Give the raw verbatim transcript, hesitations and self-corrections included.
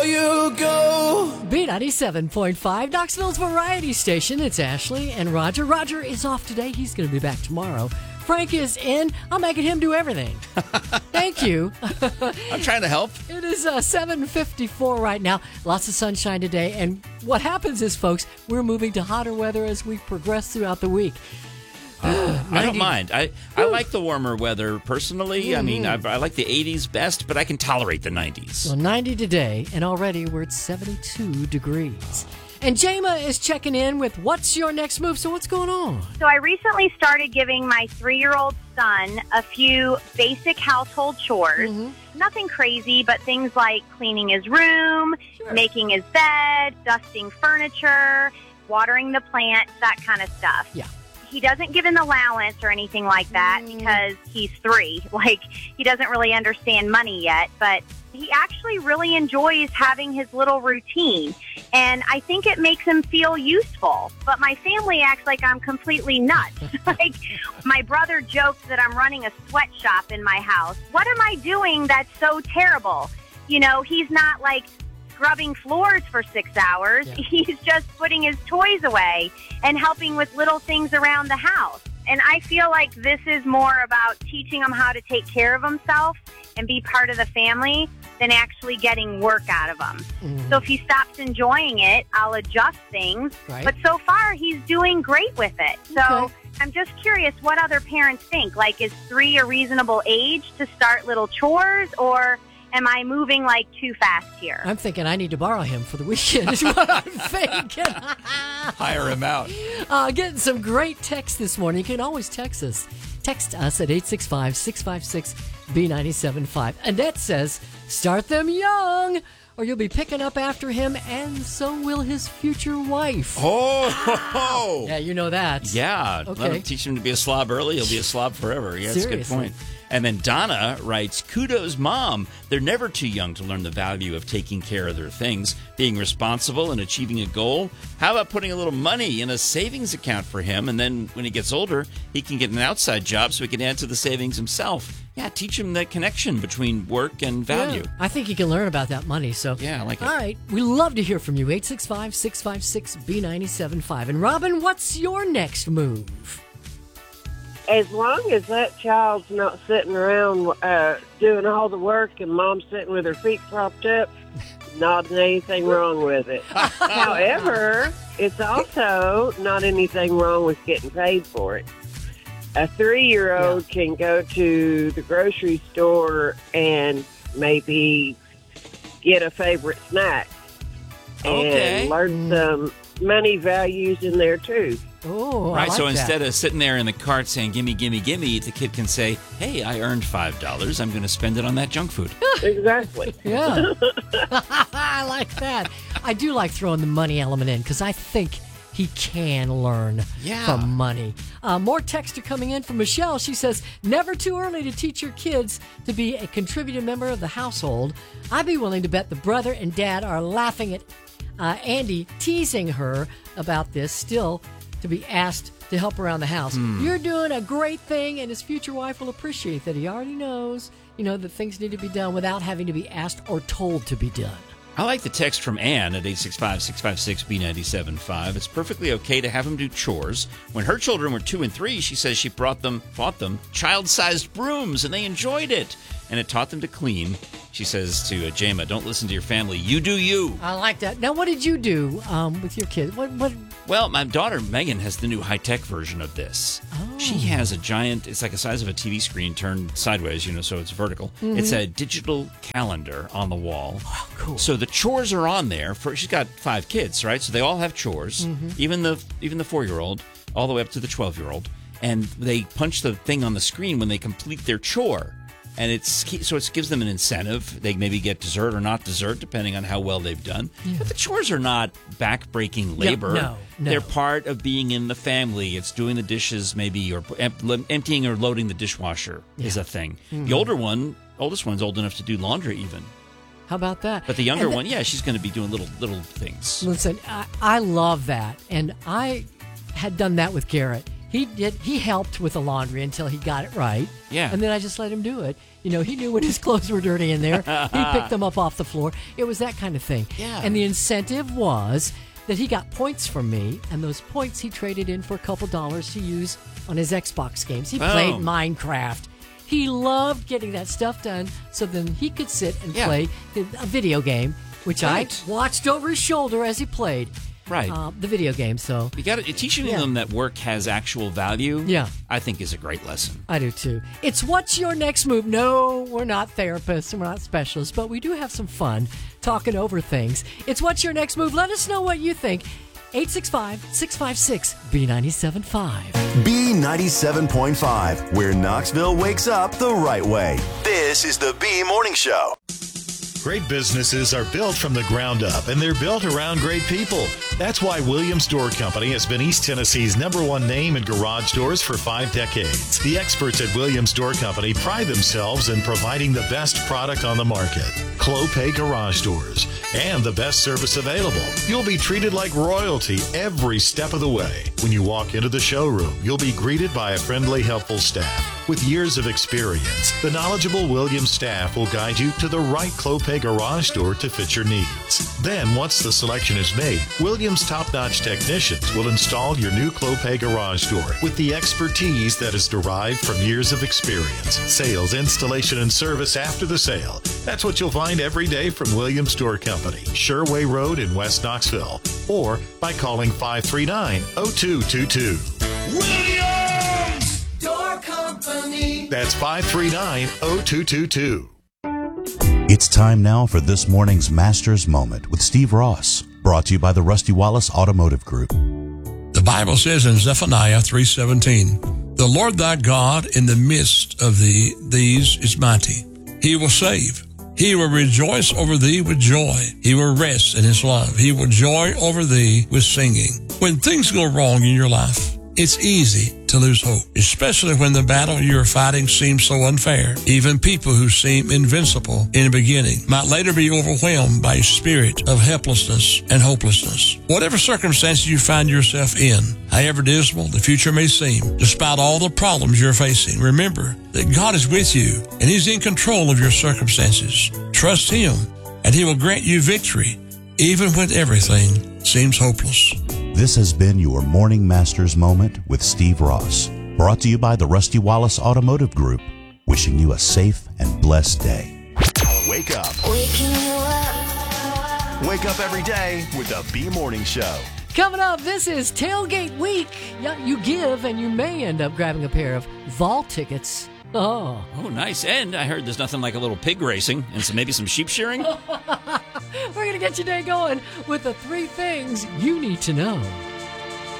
You go. B ninety-seven point five, Knoxville's variety station. It's Ashley and Roger. Roger is off today. He's going to be back tomorrow. Frank is in. I'm making him do everything. Thank you. I'm trying to help. It is uh, seven fifty-four right now. Lots of sunshine today. And what happens is, folks, we're moving to hotter weather as we progress throughout the week. Uh, I don't mind. I, I like the warmer weather personally. Mm-hmm. I mean, I, I like the eighties best, but I can tolerate the nineties. So ninety today, and already we're at seventy-two degrees. And Jama is checking in with what's your next move. So what's going on? So I recently started giving my three-year-old son a few basic household chores. Mm-hmm. Nothing crazy, but things like cleaning his room, sure. making his bed, dusting furniture, watering the plants, that kind of stuff. Yeah. He doesn't give an allowance or anything like that mm. because he's three. Like, he doesn't really understand money yet, but he actually really enjoys having his little routine, and I think it makes him feel useful. But my family acts like I'm completely nuts. Like, my brother jokes that I'm running a sweatshop in my house. What am I doing that's so terrible? You know, he's not, like, scrubbing floors for six hours. Yeah. He's just putting his toys away and helping with little things around the house. And I feel like this is more about teaching him how to take care of himself and be part of the family than actually getting work out of him. Mm-hmm. So if he stops enjoying it, I'll adjust things. Right. But so far, he's doing great with it. So okay. I'm just curious what other parents think. Like, is three a reasonable age to start little chores, or am I moving, like, too fast here? I'm thinking I need to borrow him for the weekend is what I'm thinking. Hire him out. Uh, getting some great texts this morning. You can always text us. Text us at eight six five, six five six, B nine seven five. Annette says, start them young, or you'll be picking up after him, and so will his future wife. Oh! Yeah, you know that. Yeah. Okay. Let him teach him to be a slob early. He'll be a slob forever. Yeah, that's a good point. And then Donna writes, kudos, Mom. They're never too young to learn the value of taking care of their things, being responsible and achieving a goal. How about putting a little money in a savings account for him, and then when he gets older, he can get an outside job so he can add to the savings himself. Yeah, teach him the connection between work and value. Yeah, I think he can learn about that money. So yeah, I like it. All right, we love to hear from you. eight six five, six five six, B nine seven five. And Robin, what's your next move? As long as that child's not sitting around uh, doing all the work and mom's sitting with her feet propped up, not anything wrong with it. However, it's also not anything wrong with getting paid for it. A three-year-old yeah. can go to the grocery store and maybe get a favorite snack okay. and learn some money values in there, too. Oh, right. Like so that. Instead of sitting there in the cart saying, gimme, gimme, gimme, the kid can say, hey, I earned five dollars. I'm going to spend it on that junk food. Exactly. Yeah. I like that. I do like throwing the money element in because I think he can learn yeah. from money. Uh, more texts are coming in from Michelle. She says, never too early to teach your kids to be a contributing member of the household. I'd be willing to bet the brother and dad are laughing at uh, Andy teasing her about this still to be asked to help around the house. Hmm. You're doing a great thing, and his future wife will appreciate that. He already knows, you know, that things need to be done without having to be asked or told to be done. I like the text from Ann at eight six five, six five six, B nine seven five. It's perfectly okay to have him do chores. When her children were two and three, she says she brought them, bought them child-sized brooms, and they enjoyed it. And it taught them to clean. She says to uh, Jama, don't listen to your family. You do you. I like that. Now, what did you do um, with your kids? What? What? Well, my daughter, Megan, has the new high-tech version of this. Oh. She has a giant, it's like the size of a T V screen turned sideways, you know, so it's vertical. Mm-hmm. It's a digital calendar on the wall. Oh, cool. So the chores are on there. For She's got five kids, right? So they all have chores, mm-hmm. even the even the four-year-old, all the way up to the twelve-year-old. And they punch the thing on the screen when they complete their chore. And it's so it gives them an incentive. They maybe get dessert or not dessert, depending on how well they've done. Yeah. But the chores are not back-breaking labor. No, no, They're part of being in the family. It's doing the dishes, maybe, or em- emptying or loading the dishwasher yeah. is a thing. Mm-hmm. The older one, oldest one's old enough to do laundry, even. How about that? But the younger the, one, yeah, she's going to be doing little little things. Listen, I, I love that, and I had done that with Garrett. he did. He helped with the laundry until he got it right. Yeah. And then I just let him do it. You know, he knew when his clothes were dirty in there. He picked them up off the floor. It was that kind of thing. Yeah. And the incentive was that he got points from me, and those points he traded in for a couple dollars to use on his Xbox games. He Boom. played Minecraft. He loved getting that stuff done so then he could sit and Yeah. play a video game, which Right. I watched over his shoulder as he played. Right. Uh, the video game, so You got to teaching Yeah. them that work has actual value. Yeah. I think is a great lesson. I do too. It's What's Your Next Move? No, we're not therapists and we're not specialists, but we do have some fun talking over things. It's What's Your Next Move? Let us know what you think. eight six five, six five six, B nine seven five. B ninety-seven point five, where Knoxville wakes up the right way. This is the B Morning Show. Great businesses are built from the ground up, and they're built around great people. That's why Williams Door Company has been East Tennessee's number one name in garage doors for five decades. The experts at Williams Door Company pride themselves in providing the best product on the market, Clopay Garage Doors, and the best service available. You'll be treated like royalty every step of the way. When you walk into the showroom, you'll be greeted by a friendly, helpful staff. With years of experience, the knowledgeable Williams staff will guide you to the right Clopay garage door to fit your needs. Then, once the selection is made, Williams top-notch technicians will install your new Clopay garage door with the expertise that is derived from years of experience, sales, installation, and service after the sale. That's what you'll find every day from Williams Door Company, Sherway Road in West Knoxville, or by calling five three nine, oh two two two. Williams Door Company. That's five three nine, oh two two two. It's time now for this morning's Master's Moment with Steve Ross, brought to you by the Rusty Wallace Automotive Group. The Bible says in Zephaniah three seventeen, "The Lord thy God in the midst of thee, these is mighty. He will save. He will rejoice over thee with joy. He will rest in his love. He will joy over thee with singing." When things go wrong in your life, it's easy to lose hope, especially when the battle you're fighting seems so unfair. Even people who seem invincible in the beginning might later be overwhelmed by a spirit of helplessness and hopelessness. Whatever circumstances you find yourself in, however dismal the future may seem, despite all the problems you're facing, remember that God is with you and he's in control of your circumstances. Trust him and he will grant you victory even when everything seems hopeless. This has been your Morning Master's Moment with Steve Ross, brought to you by the Rusty Wallace Automotive Group, wishing you a safe and blessed day. Wake up. Waking you up. Wake up every day with the B Morning Show. Coming up, this is Tailgate Week. Yeah, you give and you may end up grabbing a pair of Vol tickets. Oh. Oh, nice. And I heard there's nothing like a little pig racing and some, maybe some sheep shearing. We're going to get your day going with the three things you need to know.